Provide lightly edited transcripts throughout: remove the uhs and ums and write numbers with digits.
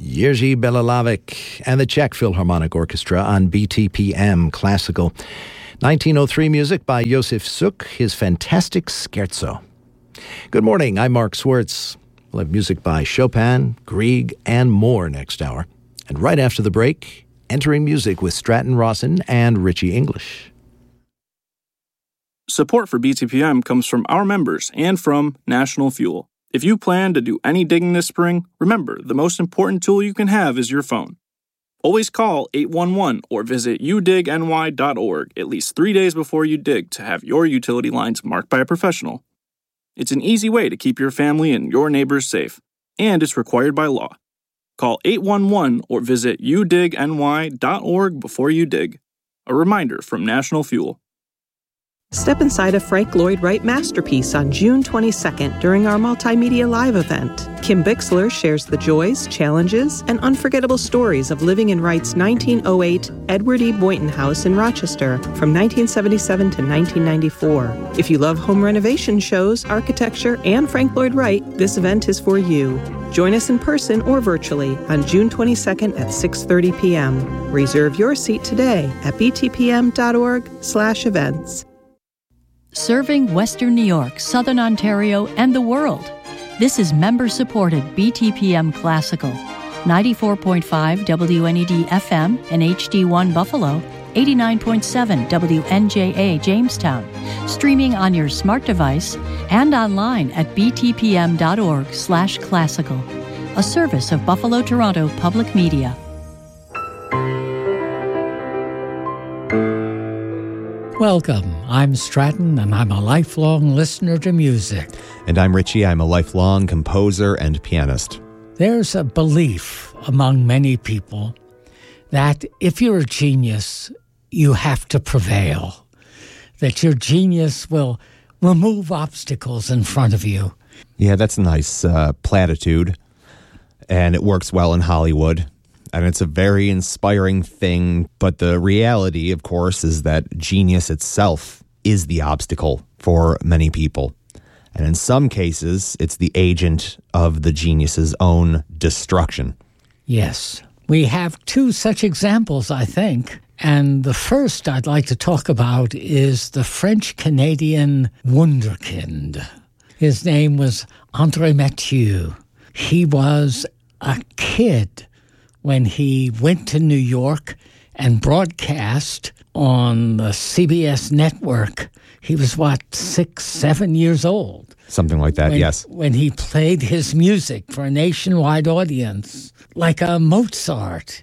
Jerzy Belalavik and the Czech Philharmonic Orchestra on BTPM Classical. 1903 music by Josef Suk, his fantastic Scherzo. Good morning, I'm Mark Swartz. We'll have music by Chopin, Grieg, and more next hour. And right after the break, Entering Music with Stratton Rawson and Richie English. Support for BTPM comes from our members and from National Fuel. If you plan to do any digging this spring, remember, the most important tool you can have is your phone. Always call 811 or visit udigny.org at least 3 days before you dig to have your utility lines marked by a professional. It's an easy way to keep your family and your neighbors safe, and it's required by law. Call 811 or visit udigny.org before you dig. A reminder from National Fuel. Step inside a Frank Lloyd Wright masterpiece on June 22nd during our Multimedia Live event. Kim Bixler shares the joys, challenges, and unforgettable stories of living in Wright's 1908 Edward E. Boynton House in Rochester from 1977 to 1994. If you love home renovation shows, architecture, and Frank Lloyd Wright, this event is for you. Join us in person or virtually on June 22nd at 6:30 p.m. Reserve your seat today at btpm.org/events. Serving Western New York, Southern Ontario, and the world. This is member-supported BTPM Classical. 94.5 WNED FM and HD1 Buffalo, 89.7 WNJA Jamestown. Streaming on your smart device and online at btpm.org/classical. A service of Buffalo Toronto Public Media. Welcome. I'm Stratton, and I'm a lifelong listener to music. And I'm Richie. I'm a lifelong composer and pianist. There's a belief among many people that if you're a genius, you have to prevail, that your genius will remove obstacles in front of you. Yeah, that's a nice platitude, and it works well in Hollywood. And it's a very inspiring thing, but the reality, of course, is that genius itself is the obstacle for many people. And in some cases, it's the agent of the genius's own destruction. Yes. We have two such examples, I think. And the first I'd like to talk about is the French-Canadian wunderkind. His name was André Mathieu. He was a kid when he went to New York and broadcast on the CBS network. He was, 6, 7 years old? Something like that, yes. When he played his music for a nationwide audience, like a Mozart.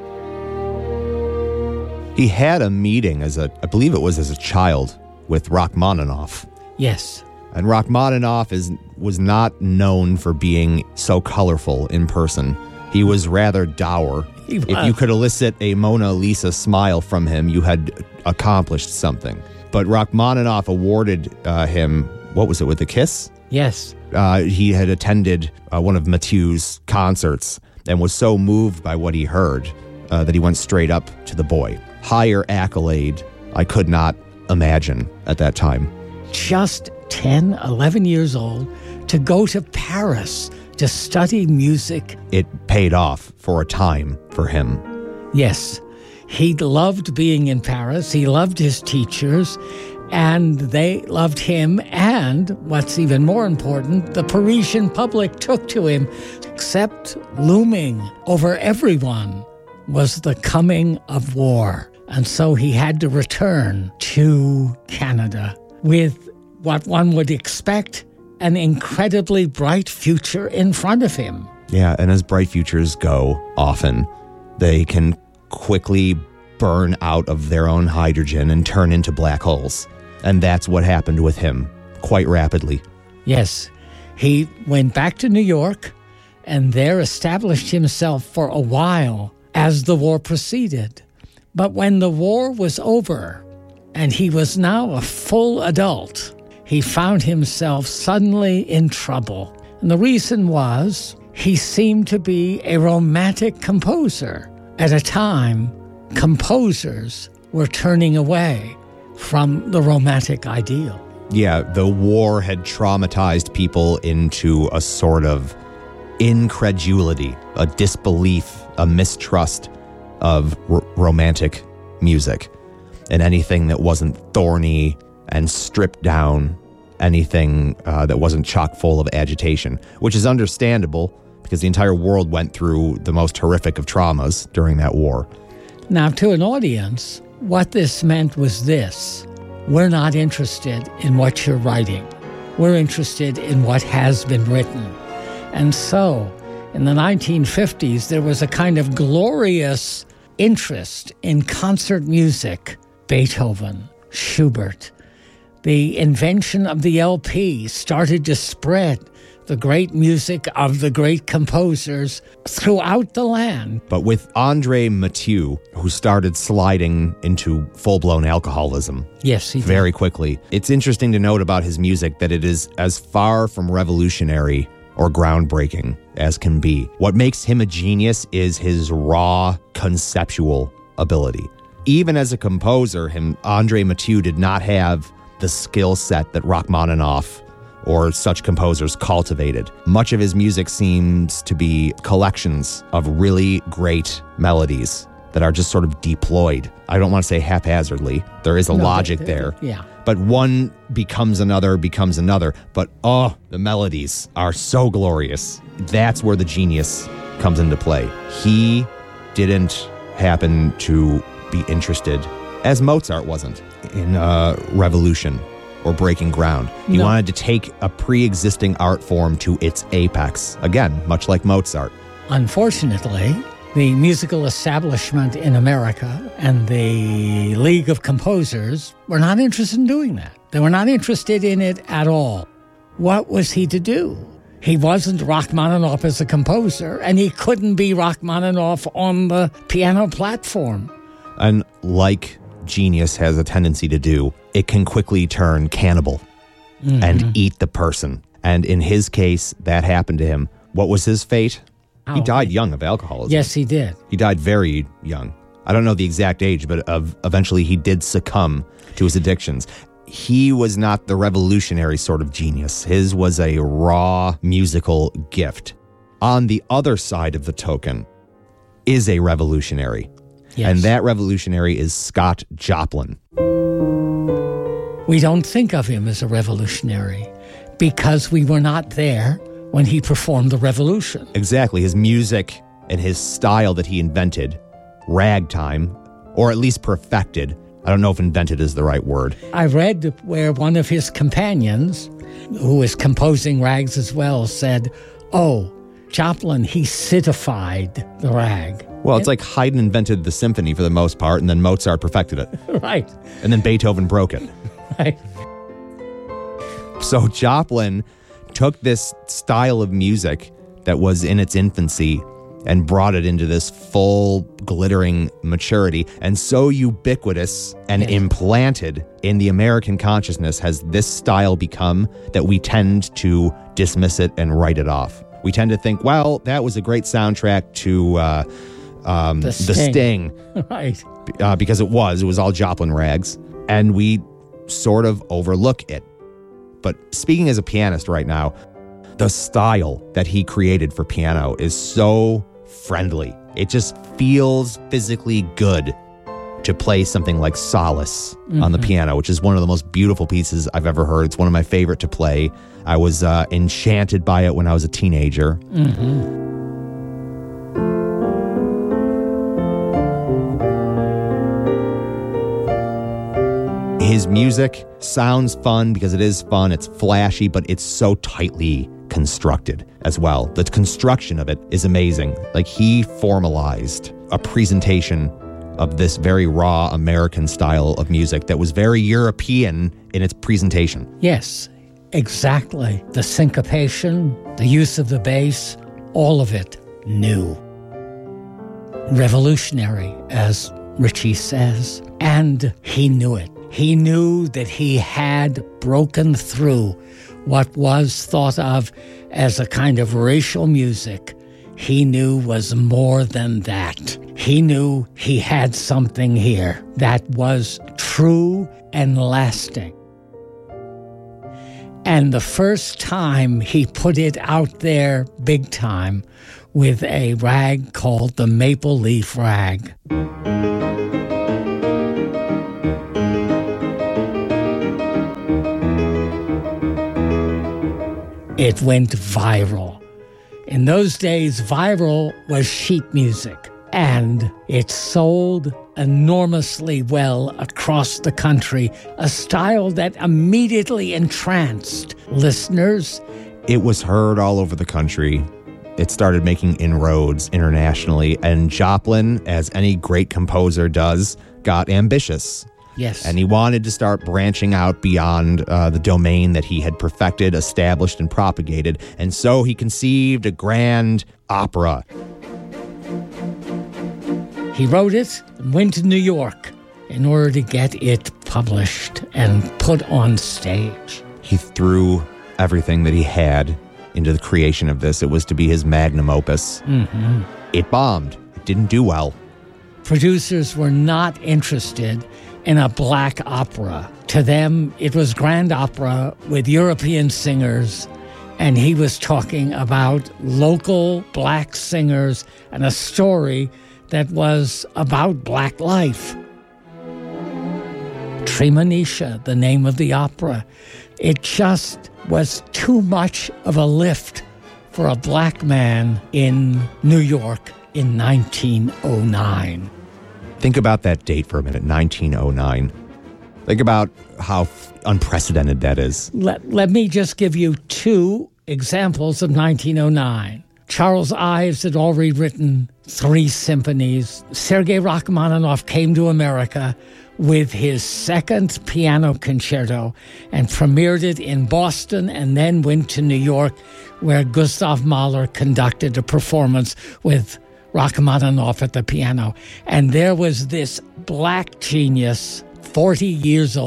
He had a meeting I believe it was as a child, with Rachmaninoff. Yes. And Rachmaninoff was not known for being so colorful in person. He was rather dour. If you could elicit a Mona Lisa smile from him, you had accomplished something. But Rachmaninoff awarded him, what was it, with a kiss? Yes. He had attended one of Mathieu's concerts and was so moved by what he heard that he went straight up to the boy. Higher accolade I could not imagine at that time. Just 10, 11 years old to go to Paris to study music. It paid off for a time for him. Yes. He loved being in Paris. He loved his teachers, and they loved him. And what's even more important, the Parisian public took to him, except looming over everyone was the coming of war. And so he had to return to Canada with what one would expect an incredibly bright future in front of him. Yeah, and as bright futures go, often, they can quickly burn out of their own hydrogen and turn into black holes. And that's what happened with him, quite rapidly. Yes. He went back to New York and there established himself for a while as the war proceeded. But when the war was over and he was now a full adult, he found himself suddenly in trouble. And the reason was he seemed to be a romantic composer. At a time, composers were turning away from the romantic ideal. Yeah, the war had traumatized people into a sort of incredulity, a disbelief, a mistrust of romantic music and anything that wasn't thorny and stripped down, anything that wasn't chock full of agitation, which is understandable because the entire world went through the most horrific of traumas during that war. Now, to an audience, what this meant was this: we're not interested in what you're writing. We're interested in what has been written. And so, in the 1950s, there was a kind of glorious interest in concert music. Beethoven, Schubert. The invention of the LP started to spread the great music of the great composers throughout the land. But with Andre Mathieu, who started sliding into full-blown alcoholism Yes, he did. very quickly, it's interesting to note about his music that it is as far from revolutionary or groundbreaking as can be. What makes him a genius is his raw conceptual ability. Even as a composer, Andre Mathieu did not have the skill set that Rachmaninoff or such composers cultivated. Much of his music seems to be collections of really great melodies that are just sort of deployed. I don't want to say haphazardly. There is a logic there. Yeah. But one becomes another. But the melodies are so glorious. That's where the genius comes into play. He didn't happen to be interested, as Mozart wasn't, in revolution or breaking ground. He wanted to take a pre-existing art form to its apex. Again, much like Mozart. Unfortunately, the musical establishment in America and the League of Composers were not interested in doing that. They were not interested in it at all. What was he to do? He wasn't Rachmaninoff as a composer, and he couldn't be Rachmaninoff on the piano platform. And like genius has a tendency to do, it can quickly turn cannibal and eat the person. And in his case, that happened to him. What was his fate? He died young of alcoholism. Yes, he did. He died very young. I don't know the exact age, but eventually he did succumb to his addictions. He was not the revolutionary sort of genius. His was a raw musical gift. On the other side of the token is a revolutionary. Yes. And that revolutionary is Scott Joplin. We don't think of him as a revolutionary because we were not there when he performed the revolution. Exactly. His music and his style that he invented, ragtime, or at least perfected. I don't know if invented is the right word. I read where one of his companions, who was composing rags as well, said, Joplin, he citified the rag. Well, it's like Haydn invented the symphony for the most part, and then Mozart perfected it. Right. And then Beethoven broke it. Right. So Joplin took this style of music that was in its infancy and brought it into this full, glittering maturity. And so ubiquitous and implanted in the American consciousness has this style become that we tend to dismiss it and write it off. We tend to think, well, that was a great soundtrack to The Sting. Right. Because it was all Joplin rags. And we sort of overlook it. But speaking as a pianist right now, the style that he created for piano is so friendly. It just feels physically good to play something like Solace on the piano, which is one of the most beautiful pieces I've ever heard. It's one of my favorite to play. I was enchanted by it when I was a teenager. His music sounds fun because it is fun. It's flashy, but it's so tightly constructed as well. The construction of it is amazing. Like, he formalized a presentation of this very raw American style of music that was very European in its presentation. Yes, exactly. The syncopation, the use of the bass, all of it new. Revolutionary, as Ritchie says. And he knew it. He knew that he had broken through what was thought of as a kind of racial music. He knew was more than that. He knew he had something here that was true and lasting. And the first time he put it out there big time with a rag called the Maple Leaf Rag. It went viral. In those days, viral was sheet music, and it sold enormously well across the country, a style that immediately entranced listeners. It was heard all over the country. It started making inroads internationally, and Joplin, as any great composer does, got ambitious. Yes. And he wanted to start branching out beyond the domain that he had perfected, established, and propagated. And so he conceived a grand opera. He wrote it and went to New York in order to get it published and put on stage. He threw everything that he had into the creation of this. It was to be his magnum opus. Mm-hmm. It bombed. It didn't do well. Producers were not interested in a black opera. To them, it was grand opera with European singers, and he was talking about local black singers and a story that was about black life. Treemonisha, the name of the opera. It just was too much of a lift for a black man in New York in 1909. Think about that date for a minute, 1909. Think about how unprecedented that is. Let me just give you two examples of 1909. Charles Ives had already written 3 symphonies. Sergei Rachmaninoff came to America with his second piano concerto and premiered it in Boston and then went to New York, where Gustav Mahler conducted a performance with Rachmaninoff at the piano. And there was this black genius, 41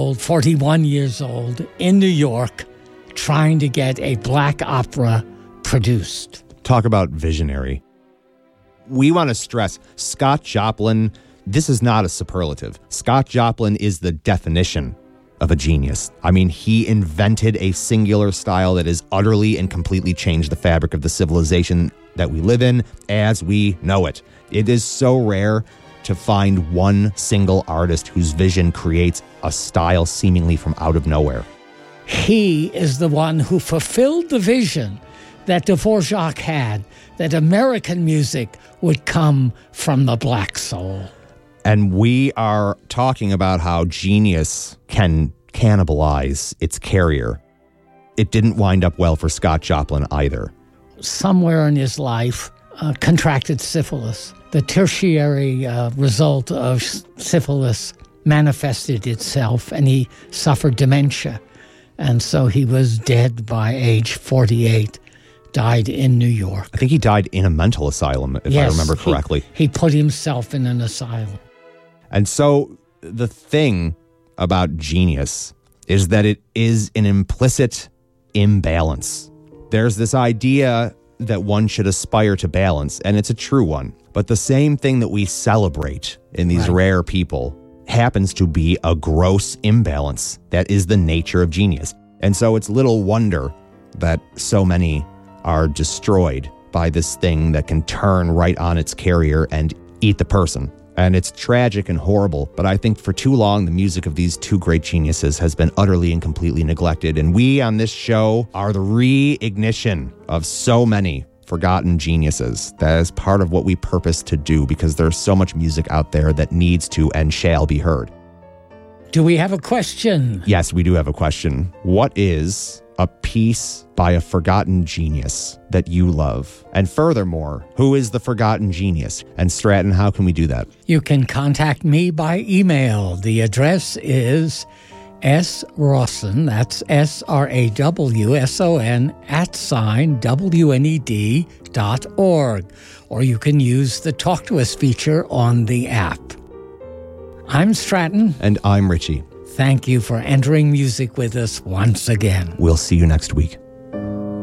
years old, in New York, trying to get a black opera produced. Talk about visionary. We want to stress Scott Joplin, this is not a superlative. Scott Joplin is the definition of a genius. I mean, he invented a singular style that has utterly and completely changed the fabric of the civilization that we live in as we know it. It is so rare to find one single artist whose vision creates a style seemingly from out of nowhere. He is the one who fulfilled the vision that Dvorak had, that American music would come from the black soul. And we are talking about how genius can cannibalize its carrier. It didn't wind up well for Scott Joplin either. Somewhere in his life, contracted syphilis. The tertiary result of syphilis manifested itself, and he suffered dementia. And so he was dead by age 48, died in New York. I think he died in a mental asylum, if I remember correctly. He put himself in an asylum. And so the thing about genius is that it is an implicit imbalance. There's this idea that one should aspire to balance, and it's a true one. But the same thing that we celebrate in these rare people happens to be a gross imbalance. That is the nature of genius. And so it's little wonder that so many are destroyed by this thing that can turn right on its carrier and eat the person. And it's tragic and horrible, but I think for too long, the music of these two great geniuses has been utterly and completely neglected. And we on this show are the reignition of so many forgotten geniuses. That is part of what we purpose to do, because there's so much music out there that needs to and shall be heard. Do we have a question? Yes, we do have a question. What is a piece by a forgotten genius that you love? And furthermore, who is the forgotten genius? And Stratton, how can we do that? You can contact me by email. The address is srawson, that's SRAWSON, @WNED.org. Or you can use the Talk to Us feature on the app. I'm Stratton. And I'm Richie. Thank you for entering music with us once again. We'll see you next week.